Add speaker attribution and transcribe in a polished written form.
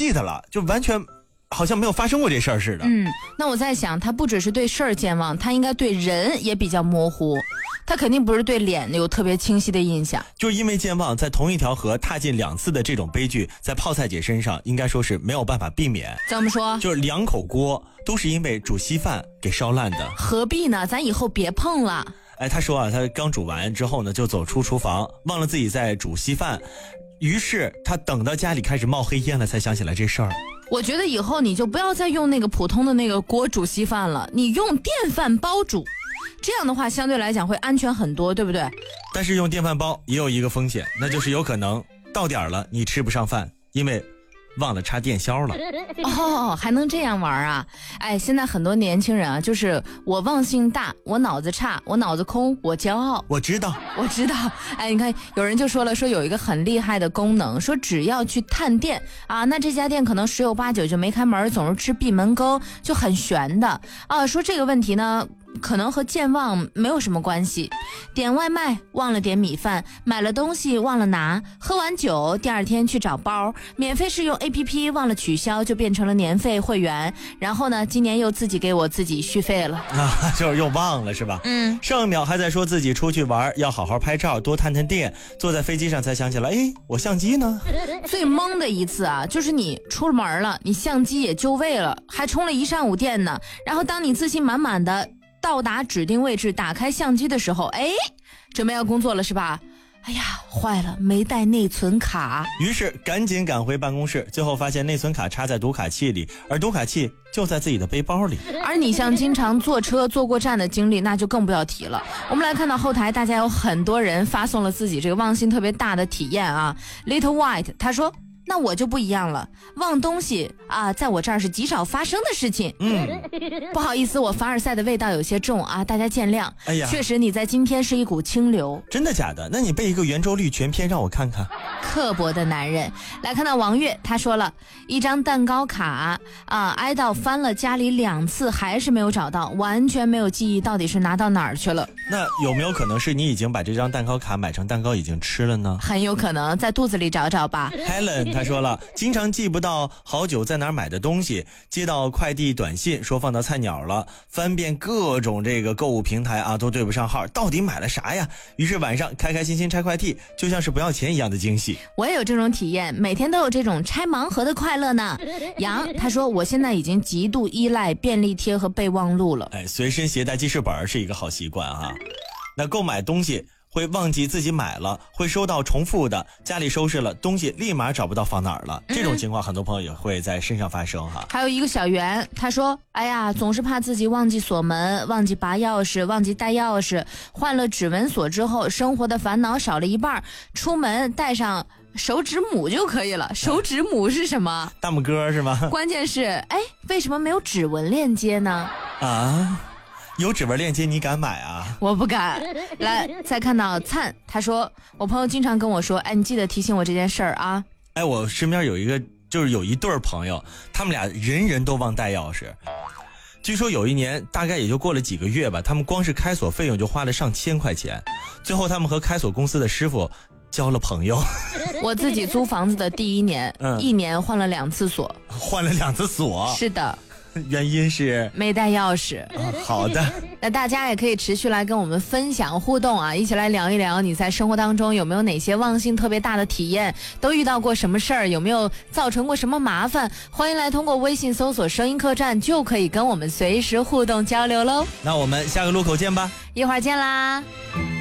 Speaker 1: 记得了，就完全好像没有发生过这事儿似的。
Speaker 2: 那我在想，他不只是对事儿健忘，他应该对人也比较模糊，他肯定不是对脸有特别清晰的印象。
Speaker 1: 就是因为健忘，在同一条河踏进2次的这种悲剧，在泡菜姐身上应该说是没有办法避免。
Speaker 2: 怎么说？
Speaker 1: 就是2口锅都是因为煮稀饭给烧烂的。
Speaker 2: 何必呢？咱以后别碰了。
Speaker 1: 他说啊，他刚煮完之后呢，就走出厨房，忘了自己在煮稀饭，于是他等到家里开始冒黑烟了，才想起来这事儿。
Speaker 2: 我觉得以后你就不要再用那个普通的那个锅煮稀饭了，你用电饭煲煮，这样的话相对来讲会安全很多，对不对？
Speaker 1: 但是用电饭煲也有一个风险，那就是有可能到点了你吃不上饭，因为忘了插电销了。
Speaker 2: 还能这样玩啊？现在很多年轻人啊，就是我忘性大，我脑子差，我脑子空，我骄傲。
Speaker 1: 我知道。
Speaker 2: 你看有人就说了，说有一个很厉害的功能，说只要去探店啊，那这家店可能10有8九就没开门，总是吃闭门羹，就很悬的啊。说这个问题呢，可能和健忘没有什么关系。点外卖忘了点米饭，买了东西忘了拿，喝完酒第2天去找包，免费试用 APP 忘了取消，就变成了年费会员，然后呢今年又自己给我自己续费了
Speaker 1: 就是又忘了是吧？上一秒还在说自己出去玩要好好拍照，多探探店，坐在飞机上才想起来，我相机呢？
Speaker 2: 最懵的一次啊，就是你出了门了，你相机也就位了，还充了1上午电呢，然后当你自信满满的到达指定位置，打开相机的时候，准备要工作了是吧？坏了，没带内存卡，
Speaker 1: 于是赶紧赶回办公室，最后发现内存卡插在读卡器里，而读卡器就在自己的背包里。
Speaker 2: 而你像经常坐车坐过站的经历，那就更不要提了。我们来看到后台，大家有很多人发送了自己这个忘性特别大的体验啊。Little White 他说，那我就不一样了，忘东西啊，在我这儿是极少发生的事情。不好意思，我凡尔赛的味道有些重啊，大家见谅。确实你在今天是一股清流。
Speaker 1: 真的假的？那你背一个圆周率全篇让我看看。
Speaker 2: 刻薄的男人。来看到王月，他说了一张蛋糕卡啊，挨到翻了家里2次还是没有找到，完全没有记忆到底是拿到哪儿去了。
Speaker 1: 那有没有可能是你已经把这张蛋糕卡买成蛋糕已经吃了呢？
Speaker 2: 很有可能，在肚子里找找吧。
Speaker 1: Helen 他说了，经常记不到好久在哪儿买的东西，接到快递短信说放到菜鸟了，翻遍各种这个购物平台啊，都对不上号，到底买了啥呀？于是晚上开开心心拆快递，就像是不要钱一样的惊喜。
Speaker 2: 我也有这种体验，每天都有这种拆盲盒的快乐呢。杨他说，我现在已经极度依赖便利贴和备忘录了。
Speaker 1: 随身携带记事本是一个好习惯啊。那购买东西会忘记自己买了，会收到重复的，家里收拾了东西立马找不到放哪儿了，这种情况很多朋友也会在身上发生哈。
Speaker 2: 还有一个小袁，他说，总是怕自己忘记锁门，忘记拔钥匙，忘记带钥匙，换了指纹锁之后，生活的烦恼少了一半，出门带上手指母就可以了。手指母是什么？
Speaker 1: 大拇哥是吗？
Speaker 2: 关键是为什么没有指纹链接呢？
Speaker 1: 有指纹链接你敢买啊？
Speaker 2: 我不敢。来，再看到灿，他说，我朋友经常跟我说，你记得提醒我这件事儿啊。
Speaker 1: 我身边有一对朋友，他们俩人人都忘带钥匙。据说有一年大概也就过了几个月吧，他们光是开锁费用就花了上千块钱，最后他们和开锁公司的师傅交了朋友。
Speaker 2: 我自己租房子的第1年，1年换了2次锁。
Speaker 1: 换了2次锁？
Speaker 2: 是的。
Speaker 1: 原因是
Speaker 2: 没带钥匙。
Speaker 1: 好的。
Speaker 2: 那大家也可以持续来跟我们分享互动啊，一起来聊一聊你在生活当中有没有哪些忘性特别大的体验，都遇到过什么事儿，有没有造成过什么麻烦？欢迎来通过微信搜索声音客栈，就可以跟我们随时互动交流喽。
Speaker 1: 那我们下个路口见吧。
Speaker 2: 一会儿见啦。